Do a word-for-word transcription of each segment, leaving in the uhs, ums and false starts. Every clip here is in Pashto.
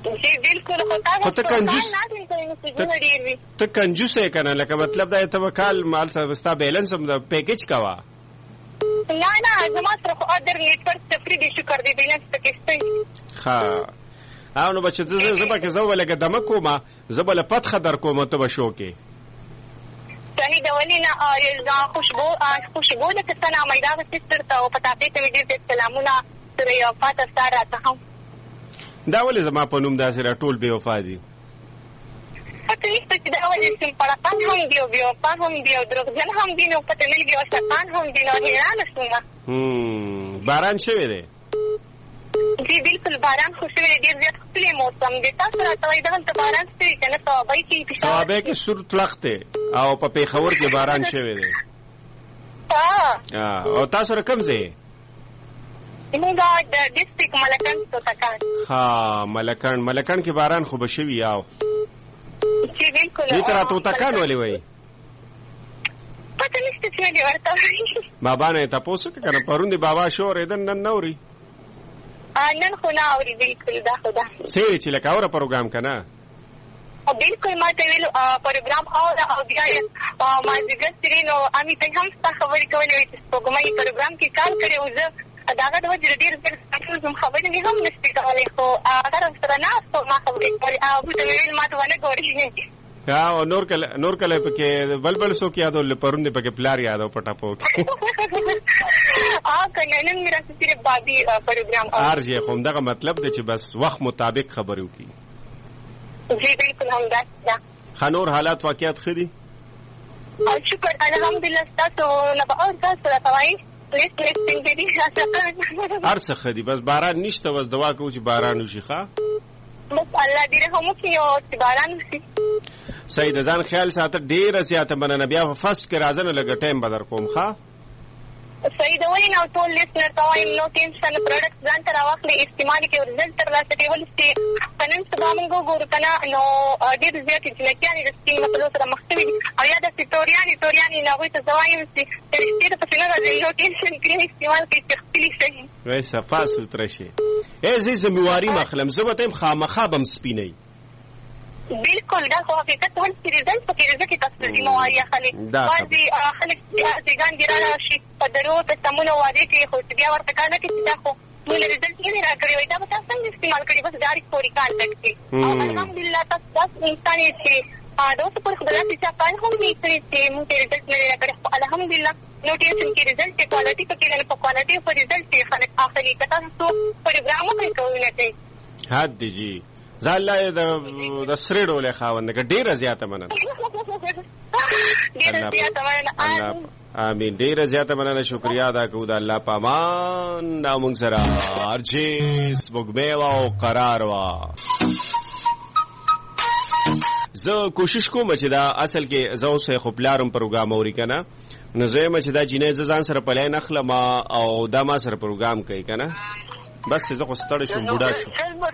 جی بالکل خو ته کنجوس ته کنجوس یې کنه لکه مطلب دا ته وکال مال ستا بیلنس هم د پیکیج کوا نه نه زما سره خو ادر نیټورک تفری دي شکر دی بیلنس پکې ها او نو بچ زه زه پکې زو ولګه دمه کومه زه بل فتح در کومه ته بشو کې صحیح د ولینه خوشبو خوشبو د څنا مېدا د سستر ته او پتا ته دې دې سلامونه سره یو فاته ستاره ته دا ولې زما په نوم داسې راټول بې وفا دي پته نشته چې دا ولې سیم پړقان هم دي او بې وفا هم دي او دروغجن هم دي نو پته نه لګي او شیطان هم دي نو حیرانه شوم باران شوی دی جی بالکل باران خو شوی دی ډېر زیات ښکلی موسم دی تاسو راته وایي دغلته باران شوی که نه صوابۍ کې صوابۍ کې سور تلخ دی او په پېښور کې باران شوی دی او تاسو سره کوم ځای موږ د ډسټرکټ ملکن توتکان ها ملکن ملکن کې باران خو به شوي یاو جی بالکل دې ته را توتکان ولې وایي پته نشته چې مې ورته وایي بابا نه یې تپوس وکړه که نه پرون د بابا شو اورېده نن نه اوري نن خو نه اوري بالکل دا خو ده څه چې لکه اوره پروګرام که نه بالکل ما ته ویلو پروګرام اوره او بیا یې مازدیګر سري نو امي ته هم ستا خبرې کولې وې چې سپوږمۍ پروګرام کې کار کړی و زه داغه د وجه ډېر ډېر زم خبرې مې هم نشي کولی خو هغه سره ناست ما خبرې کولې هغه ته مې ویل ما ته ونه ګوري او نور کله نور کله پکې بل بل څوک یادول پرون دې پکې پلار یادو پټه پوک ا کنه نن میرا صرف بابي پروګرام ارجه خو دغه مطلب دی چې بس وخت مطابق خبرو کی جی بالکل هم دا خنور حالات واقعیت خدي او شکر الحمدلله تاسو نه به اور تاسو راځي پلیز پلیز څنګه دي ارڅه خدي بس باران نشته بس دوا کوو چې باران وشي ښا بس الله دې رحم وکړي او چې باران وشي صحیح د ځان خیال ساته ډېره زیاته مننه بیا په فرست کې راځنه لږ ټایم بدر کوم ښا صحیح د ولې نو ټول لیسنر ته وایم نو ټینشن پروډکټ ځان ته راواخلئ استعمال کړئ او رزلټ ترلاسه کړئ ولې چې په نن سبا موږ وګورو که نه نو ډېرې زیاتې جنکیانې د سپین مسلو سره مخ شوي دي او یا داسې توریانې توریانې نو هغوی ته زه وایم چې رښتې ته پسې نه راځئ نو ټینشن کریم استعمال کړئ چې خپلې شي وایي صفا سوتره شي ای زه ذمهواري مخلم زه به ته یم خامخا به م سپینئ بالکل دا خو حقیقت هم چې رزلټ پکې رزه کې تاسو ذمهواري اخلئ بعضې خلک زیګان ګرانه شي په درو قسمونو وعدې کوي خو چې بیا ورته کار نه کوي چې دا خو موږ رزلټ نه دی راکړی وایي دا به تاسو څنګه استعمال کړي بس ډایرکټ پورې کانټکټ کړي او الحمدلله تاسو داسې انسان یې چې د اوسه پورې خو د داسې چا کار هم نه کړی چې موږ ته رزلټ نه دی راکړی خو الحمدلله نو ټینشن کې رزلټ یې کوالټي پکې نه په کوالټي په رزلټ یې خلک اخلي که تاسو پروګرام وکړئ کوي نه کوي حد دی جی زه الله یې د سرې ډولې خاوند که ډېره زیاته مننه ډېره زیاته مننه آمین ډېره زیاته مننه شکریا ادا کوو د الله په امان دا موږ سره ارجې سپوږمۍ وه او قرار وه زه کوشش کوم چې دا اصل کې زه اوس خو پلارم پروګرام اوري که نه نو زه یم چې دا جینۍ زه ځان سره پلی نه اخلم او دا ما سره پروګرام کوي که نه بس زه خو ستړی شوم بوډا شو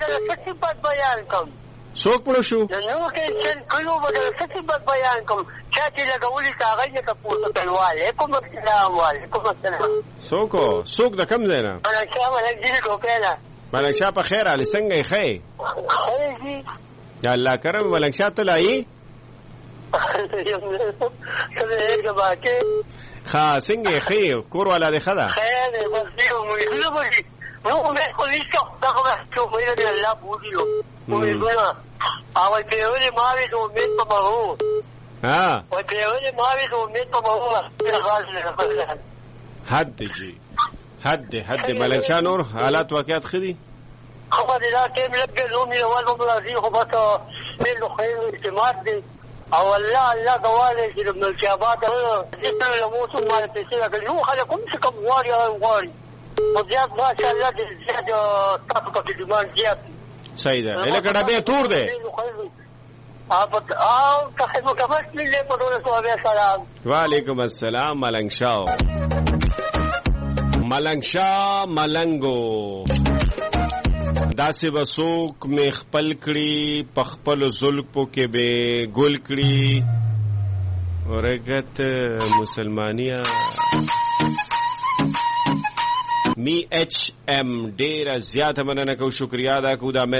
څوک پړو شو نو کې کلو بدل څه بد بیان کوم چا چې لګولي هغه یې تاسو ته وایي کوم السلام علیکم السلام څوک څوک د کم ځای نه انا شامه لګی کو پیدا ملنګ شاه په خیر علي څنګه یې ښه خیر یا الله کرم ملنګ شاه ته لایي ښه څنګه یې ښه کور والا دې ښه ده خیر بس یو مې no me jodiste da como tú me de la budio muy buena a te oye mari do me tomó ها o te oye mari do me tomó حد جی حد حد ملنګ شاه نور حالات واقعیت خدي خبر لا كم لك لومي ولا مرضي خبط من خير اعتماد دي او الله الله دوالي في الملكيابات جسم الموت ما تسير كل خلكم كم واري واري مزياد ما شاء الله زياد تاسو ته ډیماند زیات صحیح ده لکه ډبې تور ده آپ او ته مو کومه له په ډول سوال سلام وعلیکم السلام ملنګ شاه ملنګ شاه ملنګو داسې وسوک می خپل کړي په خپل زلفو کې به ګل کړي ورګت مسلمانیا می ایچ ایم ډیره زیاته مننه کو شکریا ادا کو دا